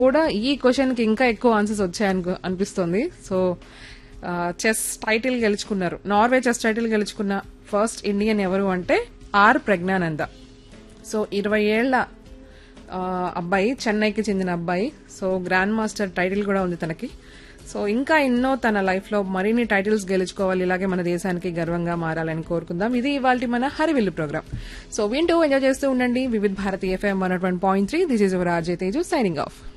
కూడా ఈ క్వశ్చన్ కి ఇంకా ఎక్కువ ఆన్సర్స్ వచ్చాయని అనిపిస్తుంది. సో చెస్ టైటిల్ గెలుచుకున్నారు, నార్వే చెస్ టైటిల్ గెలుచుకున్న ఫస్ట్ ఇండియన్ ఎవరు అంటే ఆర్ ప్రజ్ఞానంద. సో 20 ఏళ్ల అబ్బాయి, చెన్నైకి చెందిన అబ్బాయి. సో గ్రాండ్ మాస్టర్ టైటిల్ కూడా ఉంది తనకి. సో ఇంకా ఎన్నో తన లైఫ్ లో మరిన్ని టైటిల్స్ గెలుచుకోవాలి, ఇలాగే మన దేశానికి గర్వంగా మారాలని కోరుకుందాం. ఇది ఇవాల్టి మన హరివిల్లు ప్రోగ్రామ్. సో వింటూ ఎంజాయ్ చేస్తూ ఉండండి Vividh Bharati FM 101.3. This is your RJ Teju signing off.